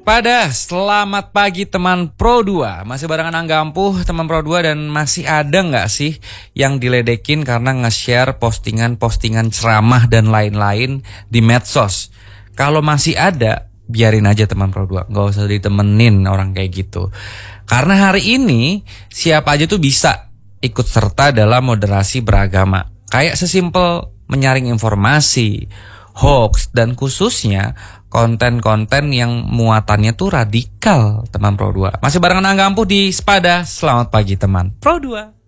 Selamat pagi teman Pro 2. Masih barengan Angga Ampuh teman Pro 2. Dan masih ada gak sih yang diledekin karena nge-share postingan-postingan ceramah dan lain-lain di medsos? Kalau masih ada, biarin aja teman Pro 2, gak usah ditemenin orang kayak gitu. Karena hari ini siapa aja tuh bisa ikut serta dalam moderasi beragama. Kayak sesimpel menyaring informasi, hoax, dan khususnya konten-konten yang muatannya tuh radikal teman Pro 2. Masih barengan Angga Ampuh di Sepada. Selamat pagi teman Pro 2.